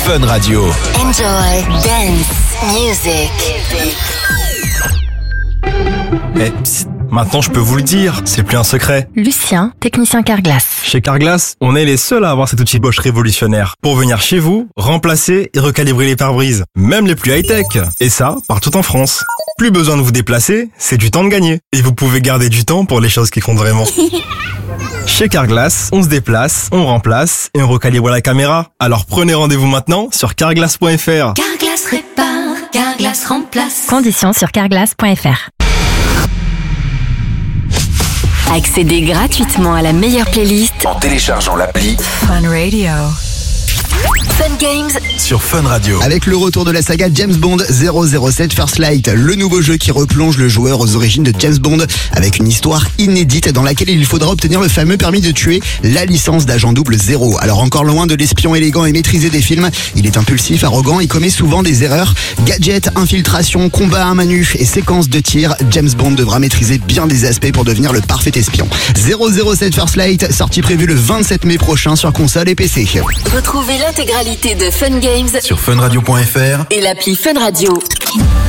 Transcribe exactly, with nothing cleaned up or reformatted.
Fun Radio. Enjoy dance music. Eh, psst, maintenant je peux vous le dire, c'est plus un secret. Lucien, technicien Carglass. Chez Carglass, on est les seuls à avoir cet outil Bosch révolutionnaire pour venir chez vous, remplacer et recalibrer les pare-brises, même les plus high-tech. Et ça, partout en France. Plus besoin de vous déplacer, c'est du temps de gagner. Et vous pouvez garder du temps pour les choses qui comptent vraiment. Chez Carglass, on se déplace, on remplace et on recalibre la caméra. Alors prenez rendez-vous maintenant sur carglass point f r. Carglass répare, Carglass remplace. Conditions sur carglass point f r. Accédez gratuitement à la meilleure playlist En téléchargeant l'appli Fun Radio. Fun Games sur Fun Radio. Avec le retour de la saga James Bond zéro zéro sept First Light, le nouveau jeu qui replonge le joueur aux origines de James Bond avec une histoire inédite dans laquelle il faudra obtenir le fameux permis de tuer, la licence d'agent double zéro. Alors encore loin de l'espion élégant et maîtrisé des films, il est impulsif, arrogant et commet souvent des erreurs. Gadgets, infiltration, combat à main nue et séquences de tir, James Bond devra maîtriser bien des aspects pour devenir le parfait espion. zéro zéro sept First Light, sortie prévue le vingt-sept mai prochain sur console et P C. Retrouvez l'intégralité de Fun Games Sur fun radio point f r et l'appli Fun Radio.